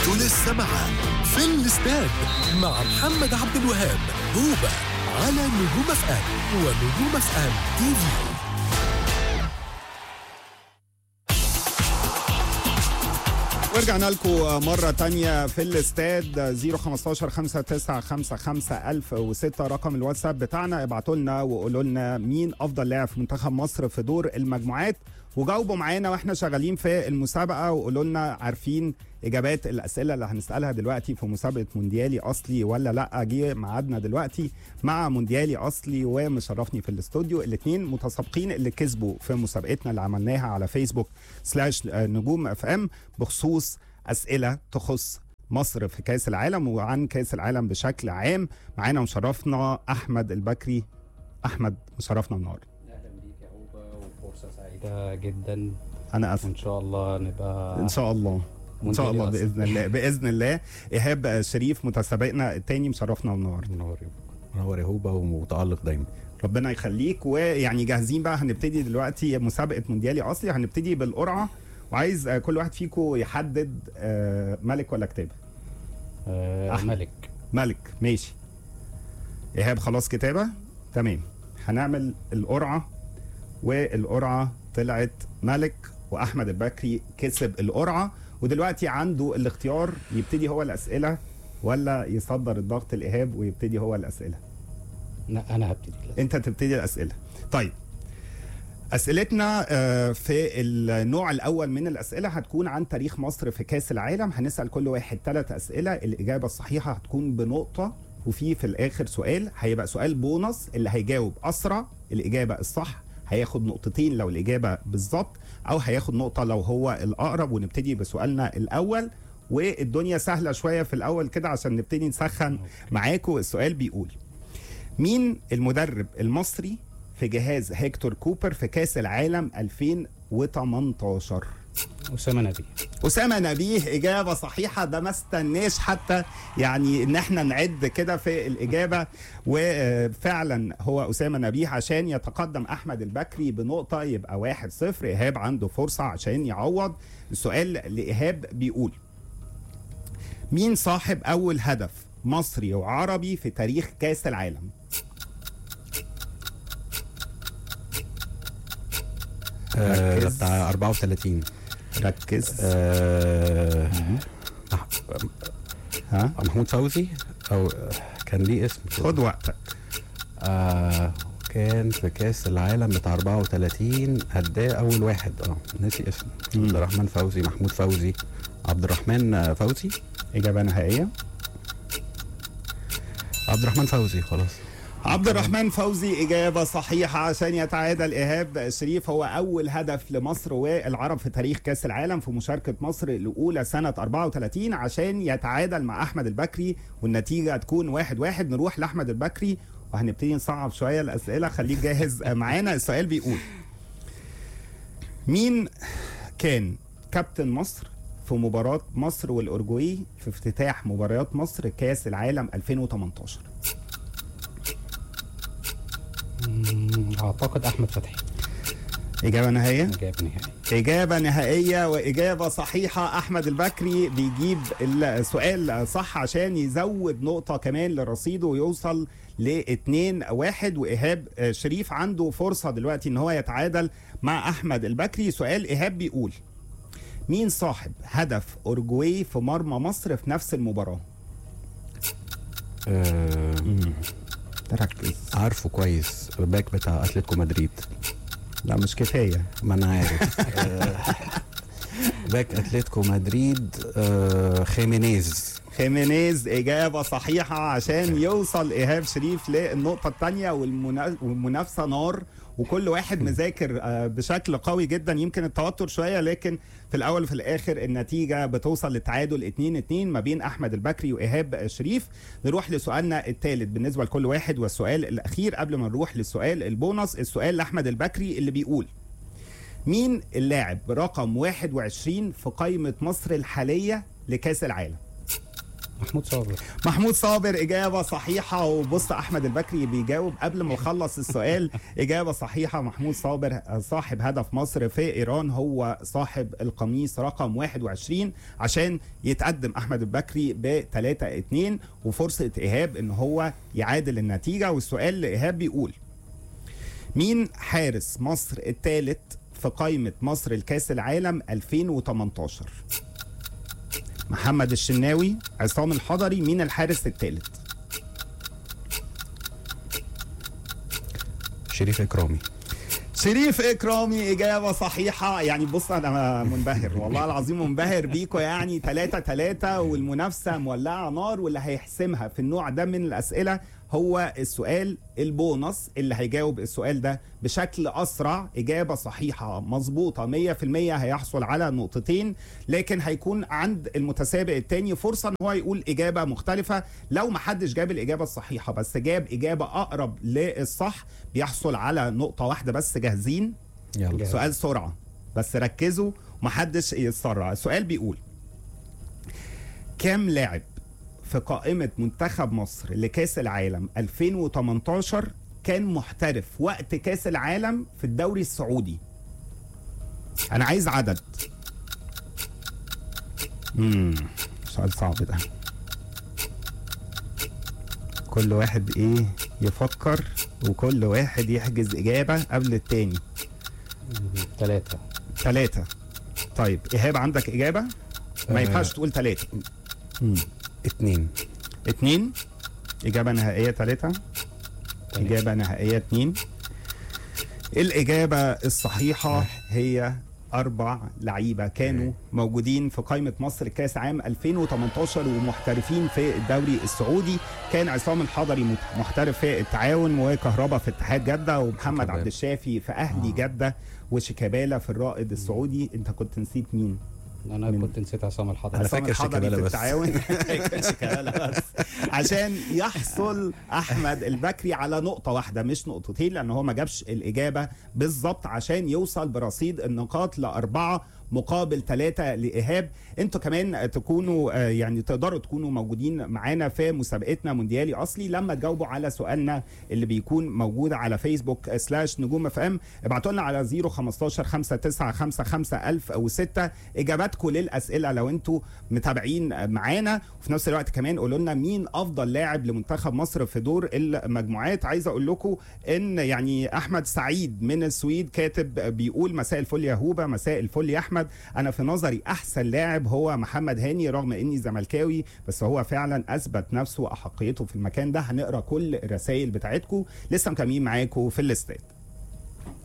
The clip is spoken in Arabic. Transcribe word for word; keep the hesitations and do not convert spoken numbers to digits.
انتوا لسه معاه في الاستاد مع محمد عبد الوهاب هوبا على نجوم اف ام ونجوم اف ام تي في. ورجعنا لكم مرة تانية في الاستاد. صفر خمستاشر خمسة تسعة خمسة خمسة ألف وستة رقم الواتساب بتاعنا. ابعتوا لنا وقولوا لنا مين أفضل لاعب في منتخب مصر في دور المجموعات، وجاوبوا معانا واحنا شغالين في المسابقة، وقولوا لنا عارفين إجابات الأسئلة اللي هنسألها دلوقتي في مسابقة مونديالي أصلي ولا لأ. جه ميعادنا دلوقتي مع مونديالي أصلي، ومشرفني في الاستوديو الاثنين متسابقين اللي كسبوا في مسابقتنا اللي عملناها على فيسبوك سلاش نجوم اف ام بخصوص أسئلة تخص مصر في كأس العالم وعن كأس العالم بشكل عام. معانا مشرفنا أحمد البكري. أحمد مشرفنا النهارده. اهلا بيك يا هوبا، وفرصه سعيده جدا. انا اسف. ان شاء الله نبقى ان شاء الله ان شاء الله باذن الله باذن الله. ايهاب شريف متسابقنا الثاني مشرفنا النهارده. منور منور يا هوبا ومتالق دايما. ربنا يخليك. ويعني جاهزين بقى، هنبتدي دلوقتي مسابقه مونديالي اصلي. هنبتدي بالقرعه، وعايز كل واحد فيكم يحدد ملك ولا كتابه. آه ملك. ملك ماشي. ايهاب خلاص كتابه تمام. هنعمل القرعه، والقرعه طلعت ملك، واحمد البكري كسب القرعه. ودلوقتي عنده الاختيار يبتدي هو الاسئله ولا يصدر الضغط الايهاب ويبتدي هو الاسئله. لا انا هبتدي الأسئلة. انت تبتدي الاسئله. طيب اسئلتنا في النوع الاول من الاسئله هتكون عن تاريخ مصر في كاس العالم. هنسال كل واحد ثلاث اسئله، الاجابه الصحيحه هتكون بنقطه، وفي في الاخر سؤال هيبقى سؤال بونص. اللي هيجاوب اسرع الاجابه الصح هياخد نقطتين لو الاجابه بالظبط، او هياخد نقطه لو هو الاقرب. ونبتدي بسؤالنا الاول، والدنيا سهله شويه في الاول كده عشان نبتدي نسخن معاكم. السؤال بيقول: مين المدرب المصري في جهاز هيكتور كوبر في كاس العالم ألفين وتمنتاشر؟ أسامة نبيه. أسامة نبيه إجابة صحيحة. ده ما استناش حتى يعني إن احنا نعد كده في الإجابة، وفعلا هو أسامة نبيه عشان يتقدم أحمد البكري بنقطة، يبقى واحد صفر. إيهاب عنده فرصة عشان يعوض. السؤال لإيهاب بيقول: مين صاحب أول هدف مصري وعربي في تاريخ كاس العالم؟ آه ده بتاع أربعة وثلاثين. ركز. آه مح... ها محمود فوزي، او كان ليه اسم. خد وقتك. آه كان في كاس العالم بتاع أربعة وثلاثين هداه اول واحد. اه ناسي اسمه. عبد الرحمن فوزي، محمود فوزي، عبد الرحمن فوزي. اجابه نهائيه. عبد الرحمن فوزي. خلاص عبد الرحمن فوزي إجابة صحيحة عشان يتعادل إيهاب شريف. هو أول هدف لمصر والعرب في تاريخ كأس العالم في مشاركة مصر الأولى سنة أربعة وثلاثين عشان يتعادل مع أحمد البكري، والنتيجة تكون واحد واحد. نروح لأحمد البكري وهنبتدي نصعب شوية الأسئلة. خليك جاهز معانا. السؤال بيقول: مين كان كابتن مصر في مباراة مصر والأورجواي في افتتاح مباريات مصر كأس العالم ألفين وتمنتاشر؟ اعتقد احمد فتحي. اجابه نهائيه. اجابه نهائيه. اجابه نهائيه واجابه صحيحه. احمد البكري بيجيب السؤال صح عشان يزود نقطه كمان لرصيده ويوصل لاتنين واحد. وايهاب شريف عنده فرصه دلوقتي ان هو يتعادل مع احمد البكري. سؤال ايهاب بيقول: مين صاحب هدف اورجواي في مرمى مصر في نفس المباراه؟ آه تركز. عارفه كويس، باك بتاع اتلتيكو مدريد. لا مش كفايه. ما انا عارف. باك اتلتيكو مدريد. آه خيمينيز. خيمينيز إجابة صحيحة عشان يوصل إيهاب شريف للنقطة الثانية. والمنافسة نار، وكل واحد مذاكر بشكل قوي جدا. يمكن التوتر شوية، لكن في الأول وفي الآخر النتيجة بتوصل للتعادل اتنين اتنين ما بين أحمد البكري وإيهاب شريف. نروح لسؤالنا الثالث بالنسبة لكل واحد، والسؤال الأخير قبل ما نروح للسؤال البونص. السؤال لأحمد البكري اللي بيقول: مين اللاعب رقم واحد وعشرين في قائمة مصر الحالية لكأس العالم؟ محمود صابر. محمود صابر إجابة صحيحة. وبص أحمد البكري بيجاوب قبل ما يخلص السؤال. إجابة صحيحة، محمود صابر صاحب هدف مصر في إيران، هو صاحب القميص رقم واحد وعشرين، عشان يتقدم أحمد البكري ب ثلاثة اتنين وفرصة إيهاب إن هو يعادل النتيجة. والسؤال لإيهاب بيقول: مين حارس مصر الثالث في قائمة مصر لكأس العالم ألفين وتمنتاشر؟ محمد الشناوي، عصام الحضري، مين الحارس الثالث؟ شريف اكرامي. شريف إكرامي إجابة صحيحة. يعني بص أنا منبهر والله العظيم، منبهر بيكو. يعني ثلاثة ثلاثة والمنافسة مولعة نار، واللي هيحسمها في النوع ده من الأسئلة هو السؤال البونص اللي هيجاوب السؤال ده بشكل أسرع. إجابة صحيحة مظبوطة مية في المية هيحصل على نقطتين، لكن هيكون عند المتسابق التاني فرصة ان هو يقول إجابة مختلفة. لو محدش جاب الإجابة الصحيحة بس جاب إجابة أقرب للصح بيحصل على نقطة واحدة بس. جاهزين؟ يلا. سؤال سرعة بس ركزوا ومحدش يتسرع. السؤال بيقول: كام لاعب في قائمة منتخب مصر لكأس العالم ألفين وتمنتاشر كان محترف وقت كأس العالم في الدوري السعودي؟ أنا عايز عدد. امم سؤال صعب ده. كل واحد إيه يفكر وكل واحد يحجز إجابة قبل التاني. ثلاثة. ثلاثة. طيب إيهاب عندك إجابة؟ ما آه. ينفعش تقول ثلاثة. اتنين. اتنين. إجابة نهائية ثلاثة. إجابة نهائية اتنين. الإجابة الصحيحة هي أربع لعيبة كانوا موجودين في قائمة مصر كأس عام ألفين وتمنتاشر ومحترفين في الدوري السعودي. كان عصام الحضري محترف في التعاون، وكهربا في اتحاد جدة، ومحمد عبد الشافي في أهلي جدة، وشيكابالا في الرائد السعودي. أنت كنت نسيت مين؟ انا من- كنت نسيت عصام الحضري. أنا عصام فاكر الحضري شيكابالا في بس. التعاون. كان شيكابالا بس. عشان يحصل احمد البكري على نقطه واحده مش نقطتين، لان هو ما جابش الاجابه بالظبط، عشان يوصل برصيد النقاط لاربعه مقابل ثلاثة لإيهاب. انتوا كمان تكونوا آه، يعني تقدروا تكونوا موجودين معانا في مسابقتنا مونديالي أصلي لما تجاوبوا على سؤالنا اللي بيكون موجود على فيسبوك سلاش نجوم اف ام. ابعتوا لنا على صفر خمستاشر خمسة تسعة خمسة خمسة ألف أو ستة إجاباتكم للأسئلة لو انتوا متابعين معانا. وفي نفس الوقت كمان قولوا لنا مين أفضل لاعب لمنتخب مصر في دور المجموعات. عايز أقول لكم إن يعني أحمد سعيد من السويد كاتب بيقول: مساء الفل يا هوبة، مساء الفل يا أحمد. انا في نظري احسن لاعب هو محمد هاني، رغم اني زملكاوي بس هو فعلا اثبت نفسه واحقيته في المكان ده. هنقرا كل الرسائل بتاعتكم. لسه مكملين معاكم في الاستاد.